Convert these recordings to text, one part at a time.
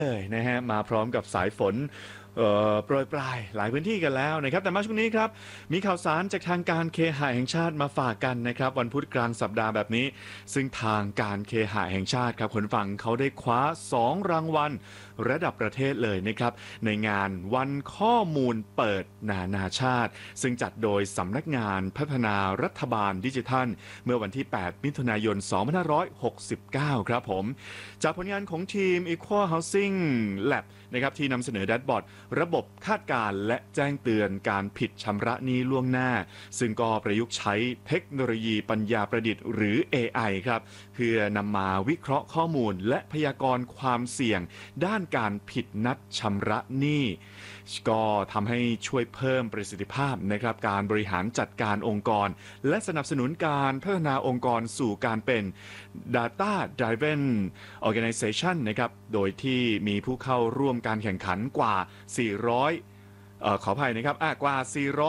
เลยนะฮะมาพร้อมกับสายฝนโปรยปลายหลายพื้นที่กันแล้วนะครับแต่มาช่วงนี้ครับมีข่าวสารจากทางการเคหะแห่งชาติมาฝากกันนะครับวันพุธกลางสัปดาห์แบบนี้ซึ่งทางการเคหะแห่งชาติครับคนฟังเขาได้คว้า2รางวัลระดับประเทศเลยนะครับในงานวันข้อมูลเปิดนานาชาติซึ่งจัดโดยสำนักงานพัฒนารัฐบาลดิจิทัลเมื่อวันที่8มิถุนายน2569ครับผมจากผลงานของทีม Equal Housing Lab นะครับที่นำเสนอแดชบอร์ดระบบคาดการณ์และแจ้งเตือนการผิดชำระหนี้ล่วงหน้าซึ่งก็ประยุกต์ใช้เทคโนโลยีปัญญาประดิษฐ์หรือ AI ครับเพื่อนำมาวิเคราะห์ข้อมูลและพยากรณ์ความเสี่ยงด้านการผิดนัดชำระหนี้ก็ทำให้ช่วยเพิ่มประสิทธิภาพนะครับการบริหารจัดการองค์กรและสนับสนุนการพัฒนาองค์กรสู่การเป็น Data Driven Organization นะครับโดยที่มีผู้เข้าร่วมการแข่งขันกว่า ขออภัยนะครับกว่า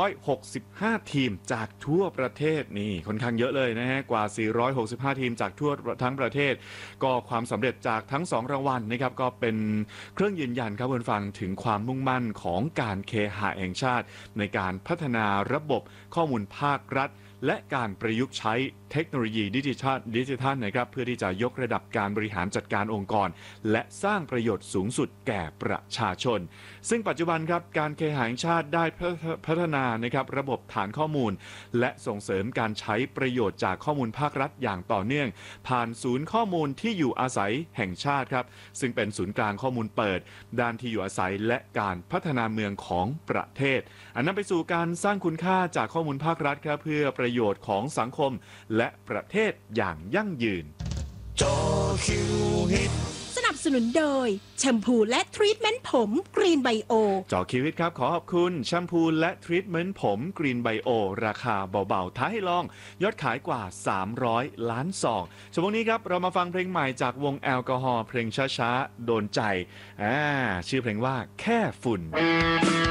465 ทีมจากทั่วประเทศนี่ค่อนข้างเยอะเลยนะฮะกว่า 465 ทีมจากทั่วทั้งประเทศก็ความสำเร็จจากทั้ง2รางวัลนะครับก็เป็นเครื่องยืนยันครับคุณฟังถึงความมุ่งมั่นของการเคหะแห่งชาติในการพัฒนาระบบข้อมูลภาครัฐและการประยุกต์ใช้เทคโนโลยีดิจิทัลนะครับเพื่อที่จะยกระดับการบริหารจัดการองค์กรและสร้างประโยชน์สูงสุดแก่ประชาชนซึ่งปัจจุบันครับการเคหะแห่งชาติได้พัฒนานะครับระบบฐานข้อมูลและส่งเสริมการใช้ประโยชน์จากข้อมูลภาครัฐอย่างต่อเนื่องผ่านศูนย์ข้อมูลที่อยู่อาศัยแห่งชาติครับซึ่งเป็นศูนย์กลางข้อมูลเปิดด้านที่อยู่อาศัยและการพัฒนาเมืองของประเทศอันนำไปสู่การสร้างคุณค่าจากข้อมูลภาครัฐครับเพื่อประโยชน์ของสังคมและประเทศอย่างยั่งยืนจอคิวฮิตสนับสนุนโดยแชมพูและทรีทเมนต์ผมกรีนไบโอจอคิวฮิตครับขอขอบคุณแชมพูและทรีทเมนต์ผมกรีนไบโอราคาเบาๆท้าให้ลองยอดขายกว่า300ล้านซองชั่วโมงนี้ครับเรามาฟังเพลงใหม่จากวงแอลกอฮอล์เพลงช้าๆโดนใจชื่อเพลงว่าแค่ฝุ่น